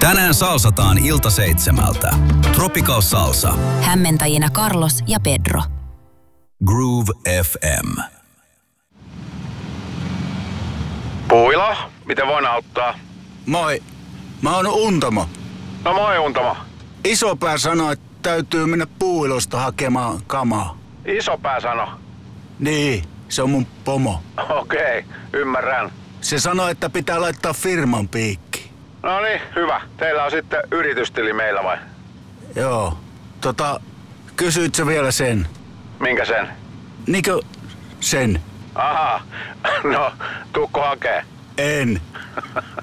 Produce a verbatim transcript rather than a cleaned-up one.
Tänään salsataan ilta seitsemältä. Tropical Salsa. Hämmentäjinä Carlos ja Pedro. Groove F M. Puila, miten voin auttaa? Moi, mä oon Untamo. No moi Untamo. Isopää sanoi, että täytyy mennä Puuilosta hakemaan kamaa. Isopää sano. Niin, se on mun pomo. Okei, okay, ymmärrän. Se sanoi, että pitää laittaa firman piikki. No niin, hyvä. Teillä on sitten yritystili meillä vai? Joo. Tota, kysyit sä vielä sen? Minkä sen? Niinkö sen? Aha, no, tuukko hakee? En.